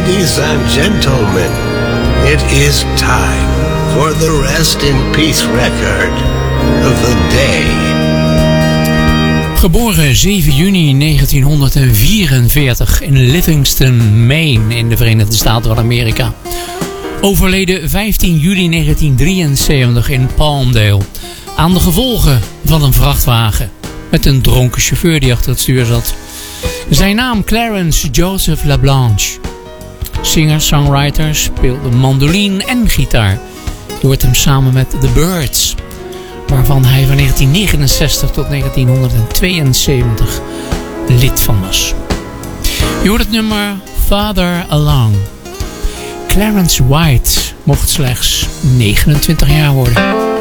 Ladies and gentlemen, it is time for the Rest in Peace record of the day. Geboren 7 juni 1944 in Livingston, Maine in de Verenigde Staten van Amerika. Overleden 15 juli 1973 in Palmdale aan de gevolgen van een vrachtwagen met een dronken chauffeur die achter het stuur zat. Zijn naam Clarence Joseph LaBlanche. Singer-songwriter, speelde mandoline en gitaar. Je hoort hem samen met The Byrds, waarvan hij van 1969 tot 1972 lid van was. Je hoort het nummer Farther Along. Clarence White mocht slechts 29 jaar worden.